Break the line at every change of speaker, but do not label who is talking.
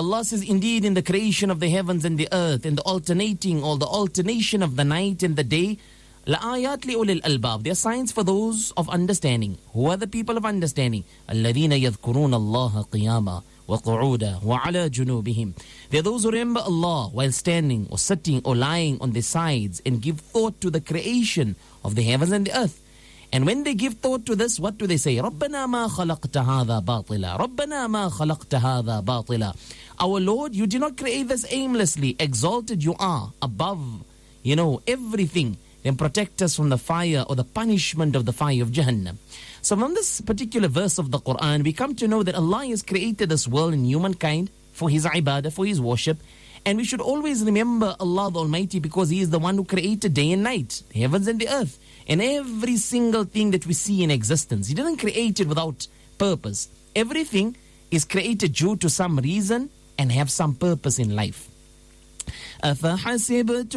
Allah says, indeed, in the creation of the heavens and the earth, in the alternating or the alternation of the night and the day, لَآيَاتْ لِأُولِي الْأَلْبَابِ. There are signs for those of understanding. Who are the people of understanding? الَّذِينَ يَذْكُرُونَ اللَّهَ قِيَامًا وَقُعُودًا وَعَلَى جُنُوبِهِمْ. They are those who remember Allah while standing or sitting or lying on their sides and give thought to the creation of the heavens and the earth. And when they give thought to this, what do they say? رَبَّنَا مَا خَلَقْتَ هَذَا بَاطِلًا رَبَّنَا مَا خَلَقْتَ هَذَا بَاطِلًا. Our Lord, you did not create this aimlessly. Exalted you are above, everything. Then protect us from the fire or the punishment of the fire of Jahannam. So from this particular verse of the Quran, we come to know that Allah has created this world and humankind for His ibadah, for His worship. And we should always remember Allah the Almighty, because He is the one who created day and night, the heavens and the earth, and every single thing that we see in existence. He didn't create it without purpose. Everything is created due to some reason and have some purpose in life.